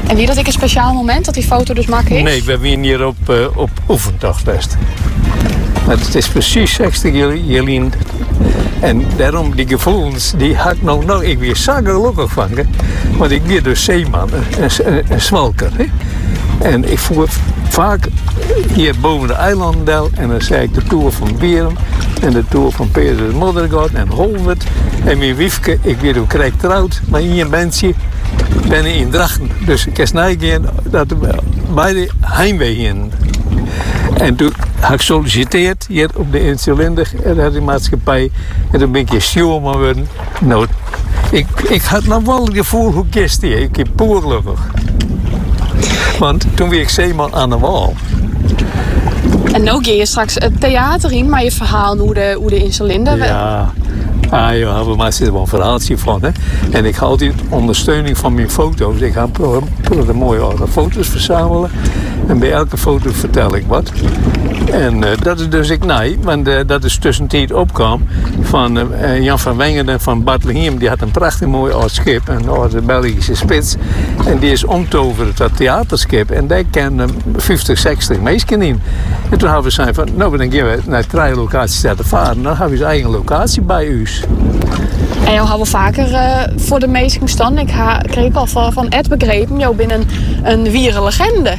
En wie dat ik een speciaal moment dat die foto dus maken is? Nee, we zijn hier op oefentochtfest. Het is precies 60 jaar. En daarom die gevoelens, die had ik nog. Ik weer zo gelukkig van. Hè? Want ik ben dus zeeman, een zwalker. Hè? En ik voer vaak hier boven de eilanden. En dan zei ik de Tour van Beren. En de Tour van Peter de Moddergaard en Holwert. En mijn wiefke, ik weet hoe krijg trouwt. Maar hier mensen ben ik in Drachten. Dus ik kan snijden dat we beide heimwee heen. En toen had ik gesolliciteerd hier op de Insulinder-maatschappij. En toen ben ik hier stuurman geworden. Nou, ik had nog wel het gevoel hoe gist hier. Ik ben poergelukkig. Want toen werd ik zeeman aan de wal. En nu ga je straks het theater in, maar je verhaal hoe de Insulinder. Ja. Ja, we maken er wel een verhaaltje van. Hè? En ik haal altijd ondersteuning van mijn foto's. Ik ga de mooie oude foto's verzamelen. En bij elke foto vertel ik wat. En dat is dus want dat is tussentijd opkwam van Jan van Wengen van Bartlehem. Die had een prachtig mooi oud schip, een oude Belgische spits. En die is omtoverd tot theaterschip. En daar kennen 50, 60 meisjes in. En toen hebben we gezegd van, nou, dan gaan we naar 3 locaties te varen. Dan hebben we een eigen locatie bij u. En jou hebben we vaker voor de meesten staan. Ik kreeg al van Ed begrepen, jou bent een wierenlegende.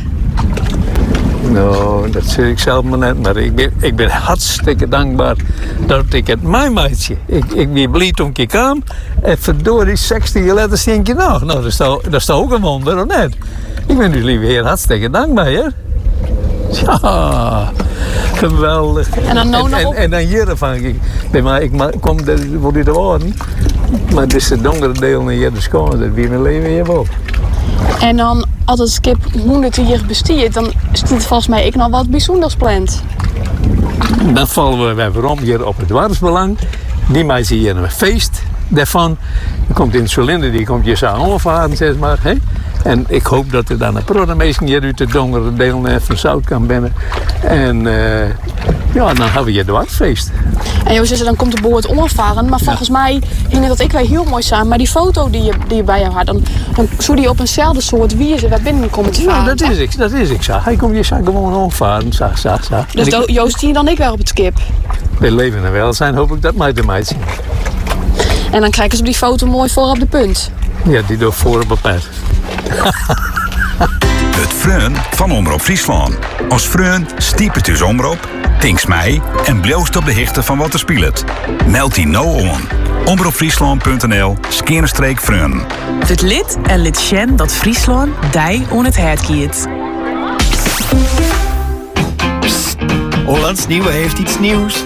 Nou, dat zeg ik zelf maar net. Maar ik ben hartstikke dankbaar dat ik het mijn meidje. Ik ben blij toen ik kwam. En verdorie, 60 jaar later denk je nog. Nou, dat is ook een wonder, of net? Ik ben dus lieve heer hartstikke dankbaar, hè? Ja, geweldig. En dan nog op... En dan hier van ik kom voor die woorden. Maar het is het donkere deel naar hier de schoon. Dat wie mijn leven hier wel. En dan, als het skip 100 jaar bestiert, dan is het volgens mij ik nog wat bijzonders plant. Dan vallen we weer om hier op het dwarsbelang. Die maken hier een feest daarvan. Dan komt in Insulinder, die komt je zo aanvaren, zeg maar. Hè? En ik hoop dat er dan een programmeesje hier uit het donkere deel van Zout kan binnen. En dan hebben we hier het dwarsfeest. En je zegt, dan komt de boot onvaren. Maar volgens mij hing het dat ik weer heel mooi samen. Maar die foto die je bij jou had, dan zou die op eenzelfde soort wiezen waar binnen komt te varen. Ja, dat is ik. Hij komt hier gewoon onvaren. Dus Joost hier dan ik weer op het skip? Bij leven en welzijn hoop ik dat mij de meid zien. En dan krijgen ze op die foto mooi voor op de punt. Ja, die door voor op het pad. Het Freun van Omroep Friesland. Als Freun stiep het dus Omroep, tinks mij en bloost op de hichte van wat er speelt. Meld die nou om. omroepfriesland.nl/Freun. Het lid en lid Sjen dat Friesland dij on het hert kiet. Hollands Nieuwe heeft iets nieuws.